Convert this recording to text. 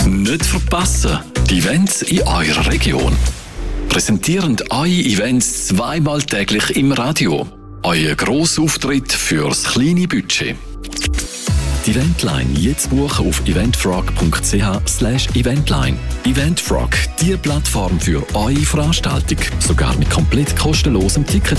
Nicht verpassen, die Events in eurer Region. Präsentierend eure Events zweimal täglich im Radio. Euer Grossauftritt fürs kleine Budget. Die Eventline jetzt buchen auf eventfrog.ch/eventline. Eventfrog, die Plattform für eure Veranstaltung. Sogar mit komplett kostenlosem Ticket